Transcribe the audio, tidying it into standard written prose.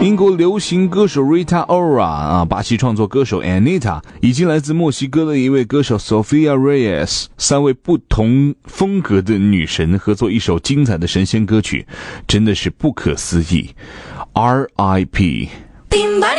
英国流行歌手 Rita Ora 巴西创作歌手 Anitta 以及来自墨西哥的一位歌手 Sofia Reyes， 3位不同风格的女神合作一首精彩的神仙歌曲，真的是不可思议。 RIP